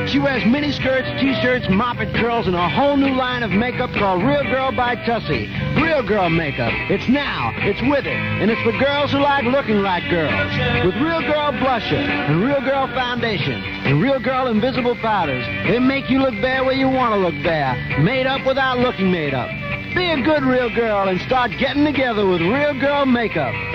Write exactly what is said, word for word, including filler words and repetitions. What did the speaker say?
She wears mini skirts, t-shirts, mop-it curls, and a whole new line of makeup called Real Girl by Tussie. Real Girl makeup. It's now. It's with it. And it's for girls who like looking like girls. With Real Girl blusher and Real Girl foundation and Real Girl invisible powders, they make you look bare where you want to look bare. Made up without looking made up. Be a good real girl and start getting together with Real Girl makeup.